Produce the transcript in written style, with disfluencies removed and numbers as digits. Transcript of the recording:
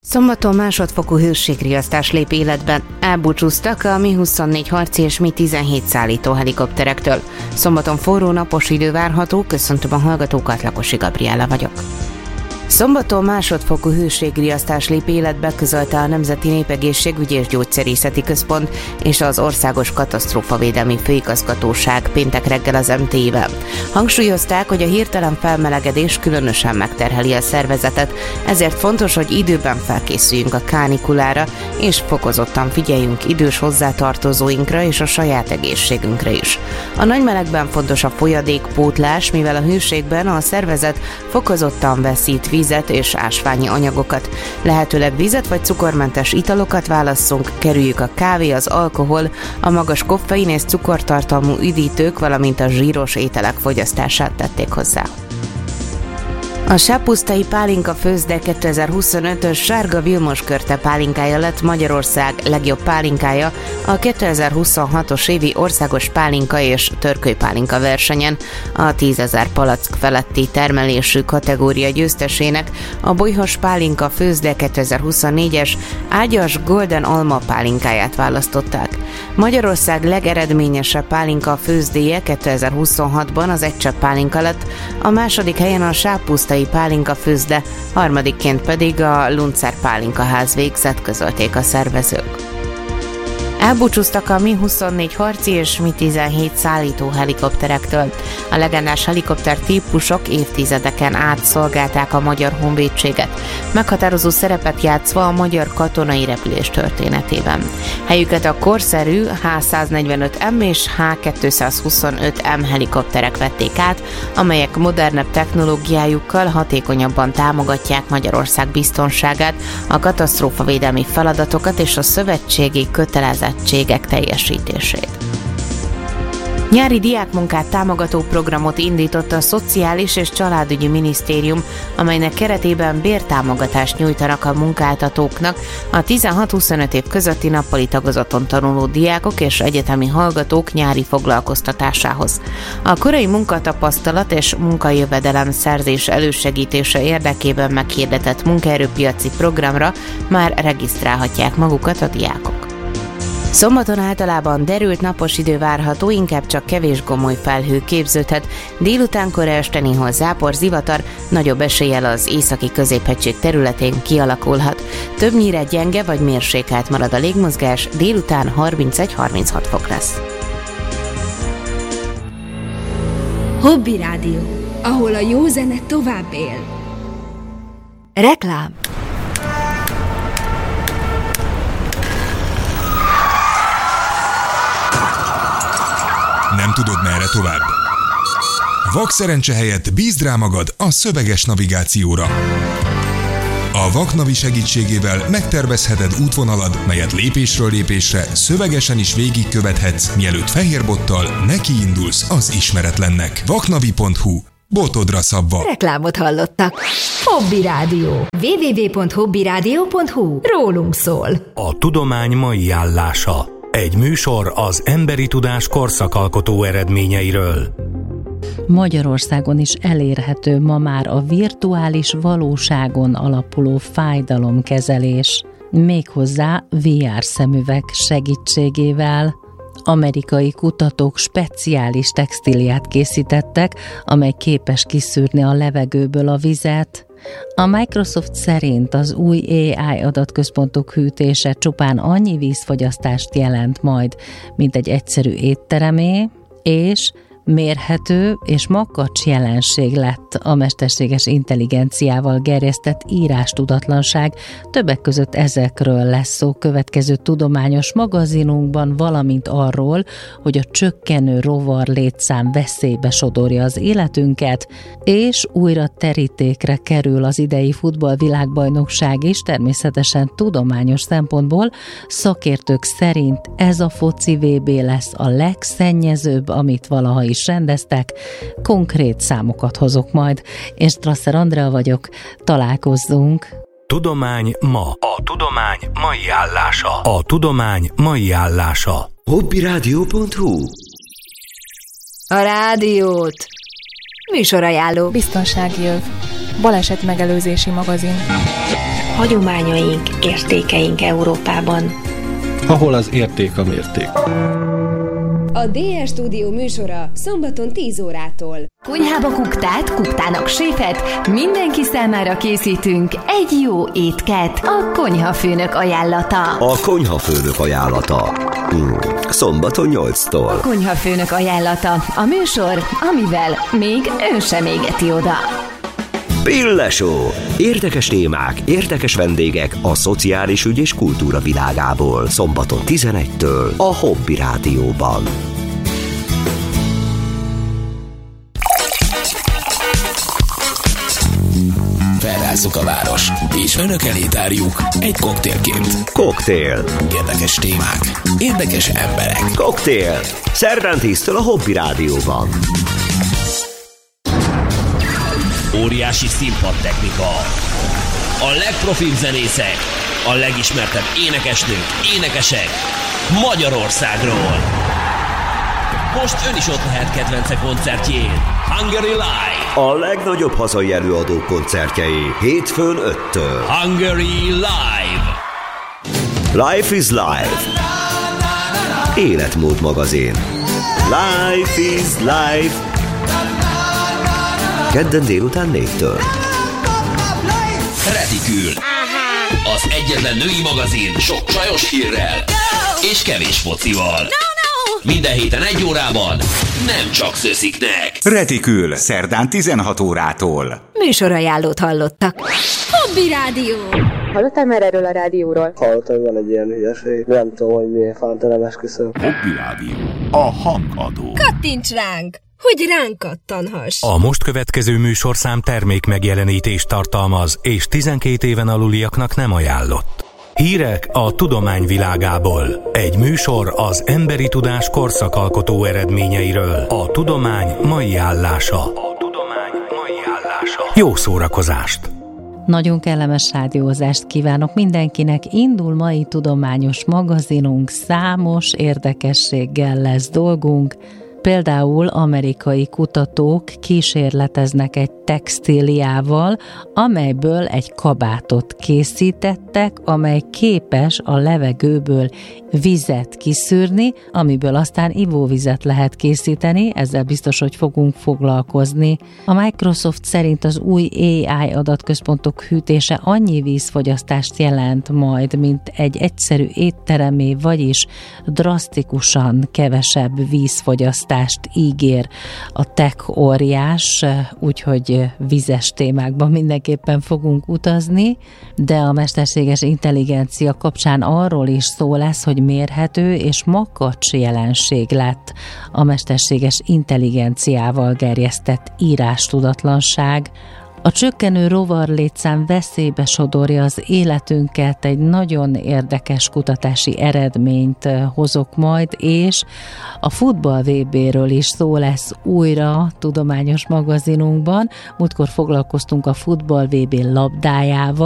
Szombaton másodfokú hőségriasztás lép életben. Elbúcsúztak a Mi-24 harci és Mi-17 szállító helikopterektől. Szombaton forró napos idő várható, köszöntöm a hallgatókat, Lakosi Gabriella vagyok. Szombaton másodfokú hőségriasztás lép életbe, közölte a Nemzeti Népegészségügyi és Gyógyszerészeti Központ és az Országos Katasztrófavédelmi Főigazgatóság péntek reggel az MT-vel. Hangsúlyozták, hogy a hirtelen felmelegedés különösen megterheli a szervezetet, ezért fontos, hogy időben felkészüljünk a kánikulára, és fokozottan figyeljünk idős hozzátartozóinkra és a saját egészségünkre is. A nagy melegben fontos a folyadékpótlás, mivel a hőségben a szervezet fokozottan veszít vizet és ásványi anyagokat. Lehetőleg vizet vagy cukormentes italokat válasszunk, kerüljük a kávé, az alkohol, a magas koffein és cukortartalmú üdítők, valamint a zsíros ételek fogyasztását, tették hozzá. A Sápusztai Pálinka Főzde 2025-ös Sárga Vilmos Körte pálinkája lett Magyarország legjobb pálinkája a 2026-os évi országos pálinka és törkölypálinka versenyen. A 10 000 palack feletti termelésű kategória győztesének a Bolyhos Pálinka Főzde 2024-es Ágyas Golden Alma pálinkáját választották. Magyarország legeredményesebb pálinka főzdéje 2026-ban az Egycsepp pálinka lett, a második helyen a Sápusztai Pálinka Főzde, harmadikként pedig a Luncer Pálinkaház végzett, közölték a szervezők. Elbúcsúztak a Mi-24 harci és Mi-17 szállító helikopterektől. A legendás helikopter típusok évtizedeken át szolgálták a magyar honvédséget, meghatározó szerepet játszva a magyar katonai repülés történetében. Helyüket a korszerű H145M és H225M helikopterek vették át, amelyek modernebb technológiájukkal hatékonyabban támogatják Magyarország biztonságát, a katasztrófavédelmi feladatokat és a szövetségi kötelezettségek teljesítését. Nyári diákmunkát támogató programot indított a Szociális és Családügyi Minisztérium, amelynek keretében bértámogatást nyújtanak a munkáltatóknak a 16-25 év közötti nappali tagozaton tanuló diákok és egyetemi hallgatók nyári foglalkoztatásához. A korai munkatapasztalat és munkajövedelem szerzés elősegítése érdekében meghirdetett munkaerőpiaci programra már regisztrálhatják magukat a diákok. Szombaton általában derült napos idő várható, inkább csak kevés gomoly felhő képződhet, délutánkor este néhol zápor, zivatar, nagyobb eséllyel az északi középhegység területén kialakulhat. Többnyire gyenge vagy mérsékelt marad a légmozgás, délután 31-36 fok lesz. Hobby Rádió, ahol a jó zene tovább él. Reklám. Nem tudod, merre tovább? Vak szerencse helyett bízd rá magad a szöveges navigációra. A Vaknavi segítségével megtervezheted útvonalad, melyet lépésről lépésre szövegesen is végigkövethetsz, mielőtt fehérbottal nekiindulsz az ismeretlennek. Vaknavi.hu. Botodra szabva. Reklámot hallottak. Hobby Rádió. www.hobbyradio.hu. Rólunk szól. A tudomány mai állása. Egy műsor az emberi tudás korszakalkotó eredményeiről. Magyarországon is elérhető ma már a virtuális valóságon alapuló fájdalomkezelés, méghozzá VR szemüveg segítségével. Amerikai kutatók speciális textíliát készítettek, amely képes kiszűrni a levegőből a vizet. A Microsoft szerint az új AI adatközpontok hűtése csupán annyi vízfogyasztást jelent majd, mint egy egyszerű étteremé, és mérhető és makacs jelenség lett a mesterséges intelligenciával gerjesztett írástudatlanság. Többek között ezekről lesz szó következő tudományos magazinunkban, valamint arról, hogy a csökkenő rovar létszám veszélybe sodorja az életünket, és újra terítékre kerül az idei futballvilágbajnokság is, természetesen tudományos szempontból. Szakértők szerint ez a foci VB lesz a legszennyezőbb, amit valaha is rendeztek. Konkrét számokat hozok majd. Én Strasser Andrea vagyok, találkozzunk. Tudomány ma. A tudomány mai állása. A tudomány mai állása. hobbyradio.hu. A rádiót. Műsorajánló. Biztonsági öv. balesetmegelőzési magazin. Hagyományaink, értékeink Európában. Ahol az érték a mérték. A DR Stúdió műsora szombaton 10 órától. Konyhába kuktát, kuktának séfet, mindenki számára készítünk egy jó étket. A konyhafőnök ajánlata. A konyhafőnök ajánlata. Szombaton 8-tól. A konyhafőnök ajánlata. A műsor, amivel még ő sem égeti oda. Pille-show. Érdekes témák, érdekes vendégek a szociális ügy és kultúra világából. Szombaton 11-től a Hobby Rádióban. Felrázzuk a város, és önök elé tárjuk egy koktélként. Koktél. Érdekes témák, érdekes emberek. Koktél. Szerdán 10-től a Hobby Rádióban. Óriási színpadtechnika. A legprofibb zenészek, a legismertebb énekesnők, énekesek Magyarországról. Most ön is ott lehet kedvence koncertjén. Hungary Live. A legnagyobb hazai előadók koncertjei hétfőn 5-től. Hungary Live. Life is Life. Életmód magazin. Life is Life. Kedden délután 4-től. Retikül. Az egyetlen női magazin sok csajos hírrel és kevés focival. Minden héten 1 órában, nem csak szösziknek. Retikül, szerdán 16 órától. Műsorajánlót hallottak. Hobby Rádió. Hallottál már erről a rádióról? Hallottam, hogy van egy ilyen hülyeség. Nem tudom, hogy miért fánt, nem esküszöm. Hobby Rádió. A hangadó. Kattints ránk, hogy ránk kattanhass. A most következő műsorszám termék megjelenítést tartalmaz, és 12 éven aluliaknak nem ajánlott. Hírek a tudomány világából. Egy műsor az emberi tudás korszakalkotó eredményeiről. A tudomány mai állása. Jó szórakozást! Nagyon kellemes rádiózást kívánok mindenkinek. Indul mai tudományos magazinunk, számos érdekességgel lesz dolgunk. Például amerikai kutatók kísérleteznek egy textíliával, amelyből egy kabátot készítettek, amely képes a levegőből vizet kiszűrni, amiből aztán ivóvizet lehet készíteni, ezzel biztos, hogy fogunk foglalkozni. A Microsoft szerint az új AI adatközpontok hűtése annyi vízfogyasztást jelent majd, mint egy egyszerű étteremé, vagyis drasztikusan kevesebb vízfogyasztást ígér a tech óriás, úgyhogy vizes témákban mindenképpen fogunk utazni, de a mesterséges intelligencia kapcsán arról is szó lesz, hogy mérhető és makacs jelenség lett a mesterséges intelligenciával gerjesztett írástudatlanság. A csökkenő rovarlétszám veszélybe sodorja az életünket, egy nagyon érdekes kutatási eredményt hozok majd, és a futball VB-ről is szó lesz újra tudományos magazinunkban. Múltkor foglalkoztunk a futball VB labdájával,